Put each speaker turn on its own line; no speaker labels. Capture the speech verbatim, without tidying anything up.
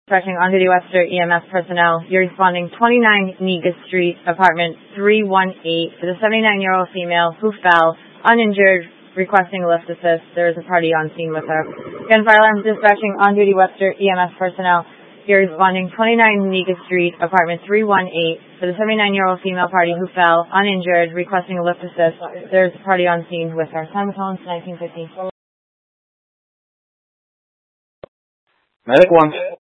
Dispatching on-duty Webster E M S personnel. You're responding twenty-nine Niga Street, apartment three one eight, for the seventy-nine-year-old female who fell, uninjured, requesting lift assist. There is a party on scene with her. Gunfire alarm dispatching on-duty Webster E M S personnel. You're responding twenty-nine Niga Street, apartment three one eight, for the seventy-nine-year-old female party who fell, uninjured, requesting a lift assist. There is a party on scene with her. Time of home, nineteen fifty.
Medic one.